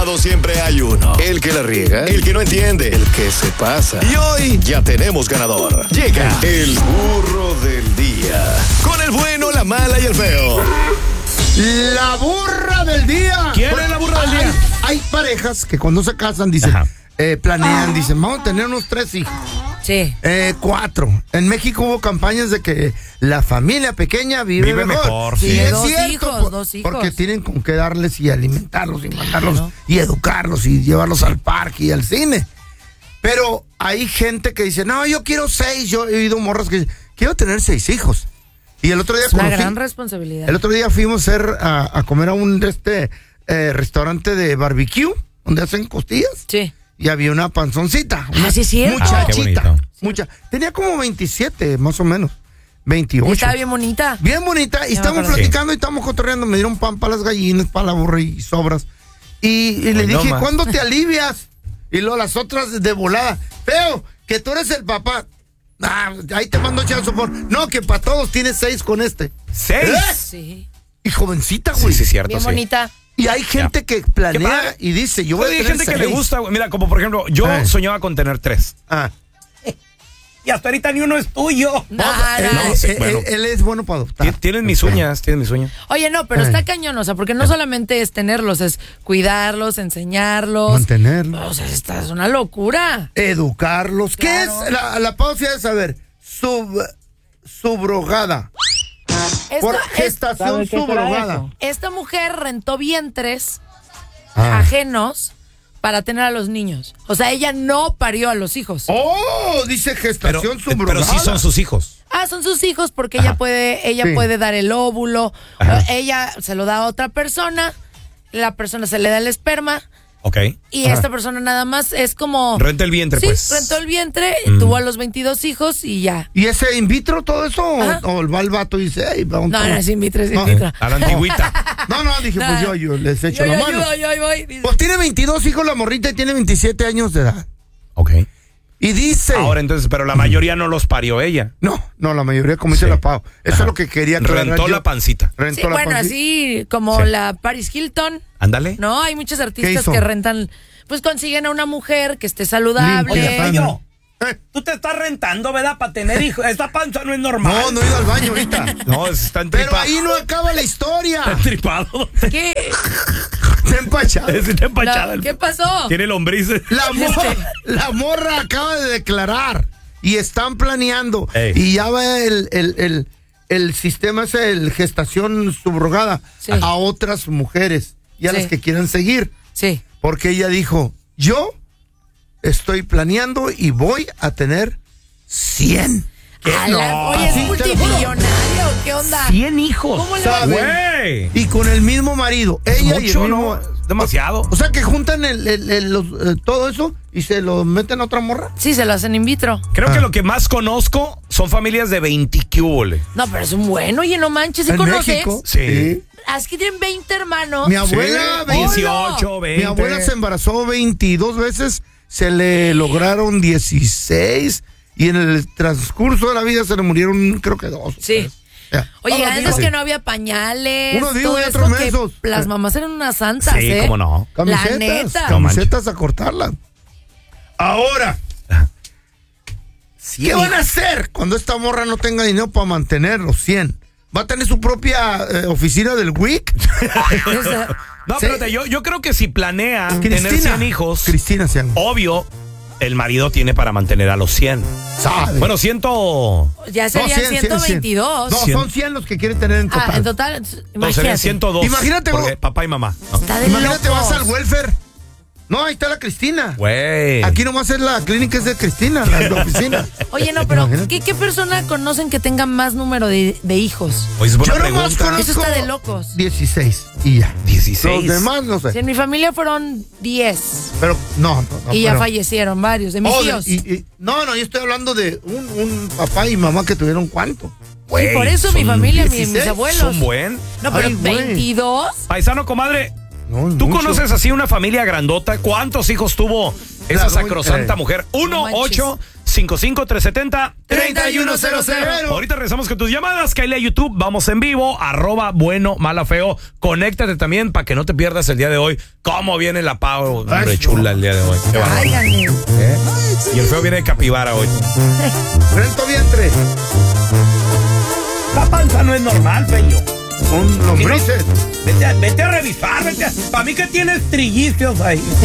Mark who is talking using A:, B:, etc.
A: Siempre hay uno. El que la riega, el que no entiende, el que se pasa. Y hoy ya tenemos ganador. Llega el burro del día. Con el bueno, la mala y el feo.
B: La burra del día.
C: ¿Quién es la burra del día?
B: Hay parejas que cuando se casan dicen, planean, dicen, vamos a tener unos 3 hijos.
D: Sí.
B: 4. En México hubo campañas de que la familia pequeña vive mejor.
C: Sí,
B: es
D: dos
B: cierto,
D: hijos, 2 hijos.
B: porque tienen con qué darles y alimentarlos y mandarlos y educarlos y llevarlos al parque y al cine. Pero hay gente que dice, no, yo quiero 6. Yo he oído morras que dicen, quiero tener 6 hijos. Y el otro día
D: Es una gran responsabilidad.
B: El otro día fuimos a comer a un restaurante de barbecue donde hacen costillas.
D: Sí.
B: Y había una panzoncita.
D: Sí, es cierto.
B: Muchachita.
C: Qué bonito.
B: Tenía como 27, más o menos. 28.
D: Y estaba bien bonita.
B: Bien bonita. Y estamos platicando y estamos cotorreando. Me dieron pan para las gallinas, para la burra y sobras. Y le dije, ¿cuándo te alivias? Y luego las otras de volada. Feo, que tú eres el papá. Ahí te mando chance por. No, que para todos tienes 6 con este.
C: 6.
D: Sí.
B: Y jovencita, güey.
C: Sí, cierto.
D: Bien bonita.
B: Y hay gente que planea y dice, yo voy a tener
C: Hay gente
B: 6.
C: que le gusta, güey. Mira, como por ejemplo, yo soñaba con tener 3. Y hasta ahorita ni uno es tuyo.
B: Él es bueno para adoptar.
C: Tienes mis uñas,
D: Oye, no, pero está cañón, o sea, porque no solamente es tenerlos, es cuidarlos, enseñarlos.
B: Mantenerlos.
D: O sea, esta es una locura.
B: Educarlos.
D: Claro.
B: ¿Qué es? La pausa de saber. Subrogada. Por gestación subrogada.
D: Esta mujer rentó vientres ajenos para tener a los niños. O sea, ella no parió a los hijos.
B: Oh, dice gestación subrogada.
C: Pero sí son sus hijos.
D: Son sus hijos porque ella puede dar el óvulo. Ella se lo da a otra persona. La persona se le da el esperma.
C: Ok.
D: Y esta persona nada más es como...
C: Renta el vientre, pues.
D: Sí, rentó el vientre, tuvo a los 22 hijos y ya.
B: ¿Y ese in vitro todo eso? ¿O va el vato y dice, hey, vamos
D: No, es in vitro, es in
B: No.
D: vitro.
C: A la antigüita.
B: No, dije, pues yo les echo la mano.
D: Yo voy. Dice.
B: Pues tiene 22 hijos la morrita y tiene 27 años de edad.
C: Ok.
B: Y dice...
C: Ahora entonces, pero la mayoría no los parió ella.
B: No, la mayoría como dice la Pau. Eso es lo que quería aclarar.
C: Rentó
B: yo.
C: la pancita.
D: Sí, bueno, así como la Paris Hilton.
C: Ándale.
D: No, hay muchos
B: ¿Qué
D: artistas
B: hizo?
D: que rentan, pues consiguen a una mujer que esté saludable.
B: Limpia,
C: Tú te estás rentando, ¿verdad? Para tener hijos. Esta panza no es normal.
B: No he ido al baño ahorita.
C: No, está
B: Pero
C: entripado.
B: ahí no acaba la historia.
C: Está entripado.
D: ¿Qué?
B: Está empachado.
C: Está empachada.
D: No, ¿qué pasó?
C: Tiene lombrices.
B: La morra acaba de declarar y están planeando.
C: Ey.
B: Y ya va el sistema es el gestación subrogada a otras mujeres y a las que quieran seguir.
D: Sí.
B: Porque ella dijo, yo estoy planeando y voy a tener 100.
D: Oye, ¿es multimillonario? ¿Qué onda?
C: 100 hijos.
D: ¿Cómo le va a
B: ¿Sabe?
D: hacer?
C: Güey.
B: Y con el mismo marido. Ella y el
C: Mucho,
B: mismo...
C: ¿no? Demasiado.
B: O sea que juntan todo eso y se lo meten a otra morra.
D: Sí, se lo hacen in vitro.
C: Creo que lo que más conozco son familias de 20 cubole.
D: No, pero es un bueno, oye, no manches, ¿sí
B: ¿En
D: conoces?
B: México?
C: Sí.
D: Es que tienen 20 hermanos.
B: Mi abuela,
C: Sí, 18, 20.
B: Mi abuela se embarazó 22 veces, se le lograron 16 y en el transcurso de la vida se le murieron creo que 2.
D: Sí.
B: Ya.
D: Oye, antes que no había pañales.
B: Unos vivos
D: todo
B: y
D: eso
B: otros
D: que
B: mensos.
D: las mamás eran unas santas,
C: Sí,
D: ¿eh?
C: cómo no.
B: Camisetas,
D: La neta.
B: camisetas a cortarlas. Ahora, ¿qué van a hacer cuando esta morra no tenga dinero para mantener los 100? ¿Va a tener su propia oficina del WIC?
C: No,
B: Sí.
C: espérate, yo creo que si planea tener 100 hijos,
B: Cristina se llama.
C: obvio, el marido tiene para mantener a los 100.
B: Sabe.
C: Bueno, 100...
D: Ya serían
B: 100.
D: 122.
B: No,
C: 100.
B: son 100 los que quieren tener en total.
D: En total,
C: No, serían
D: imagínate.
C: 102.
B: Imagínate,
C: porque
B: vos-
C: papá y mamá. ¿no?
D: Está de
B: Imagínate,
D: locos.
B: vas al welfare. No, ahí está la Cristina.
C: Güey.
B: Aquí nomás es la clínica, es de Cristina, la oficina.
D: Oye, no, pero
B: Imagínate.
D: ¿qué persona conocen que tenga más número de hijos?
C: Oye, es buena
B: Yo nomás
C: pregunta.
B: conozco
D: Eso está de locos.
B: 16 y ya.
C: 16.
B: Los demás no
D: Si
B: sé.
D: en mi familia fueron 10
B: Pero no.
D: y ya
B: pero-
D: fallecieron varios de mis tíos.
B: No, yo estoy hablando de un papá y mamá que tuvieron cuánto.
D: Sí, por eso mi
C: son
D: familia, mis
B: 16,
D: abuelos.
C: Son buen.
D: No, pero
B: Ay, güey.
D: 22.
C: Paisano, comadre,
B: No, es
C: ¿tú
B: mucho.
C: conoces así una familia grandota? ¿Cuántos hijos tuvo esa
B: La
C: sacrosanta
B: doña-
C: mujer?
D: No manches.
C: 1-8 1-855-370-3100. Ahorita regresamos con tus llamadas. Kyle a YouTube, vamos en vivo, @bueno-malo-feo. Conéctate también para que no te pierdas el día de hoy. Cómo viene la Pau, hombre, chula el día de hoy. Y el feo viene de capibara hoy.
B: Frente vientre.
C: La panza no es normal, feo.
B: Son lombrices.
C: Vete a revisar, para mí que tienes trillizos ahí.